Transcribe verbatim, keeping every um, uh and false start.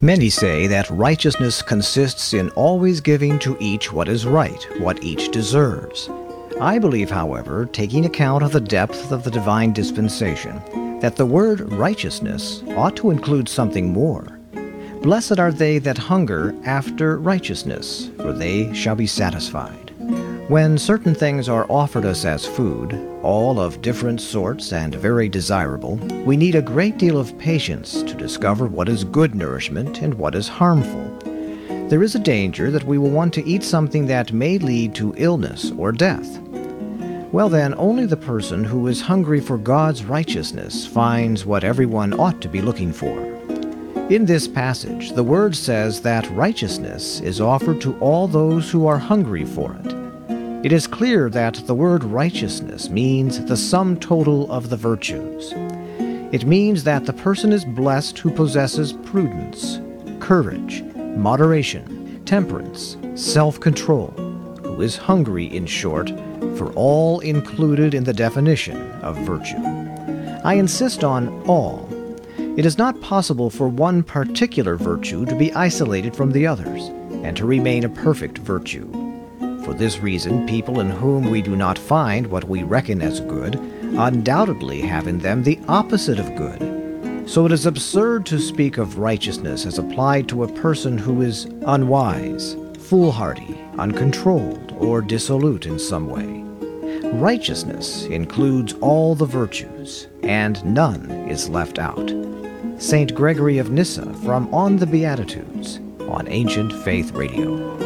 Many say that righteousness consists in always giving to each what is right, what each deserves. I believe, however, taking account of the depth of the divine dispensation, that the word righteousness ought to include something more. Blessed are they that hunger after righteousness, for they shall be satisfied. When certain things are offered us as food, all of different sorts and very desirable, we need a great deal of patience to discover what is good nourishment and what is harmful. There is a danger that we will want to eat something that may lead to illness or death. Well then, only the person who is hungry for God's righteousness finds what everyone ought to be looking for. In this passage, the Word says that righteousness is offered to all those who are hungry for it. It is clear that the word righteousness means the sum total of the virtues. It means that the person is blessed who possesses prudence, courage, moderation, temperance, self-control, who is hungry, in short, for all included in the definition of virtue. I insist on all. It is not possible for one particular virtue to be isolated from the others, and to remain a perfect virtue. For this reason, people in whom we do not find what we reckon as good undoubtedly have in them the opposite of good. So it is absurd to speak of righteousness as applied to a person who is unwise, foolhardy, uncontrolled, or dissolute in some way. Righteousness includes all the virtues, and none is left out. Saint Gregory of Nyssa from On the Beatitudes on Ancient Faith Radio.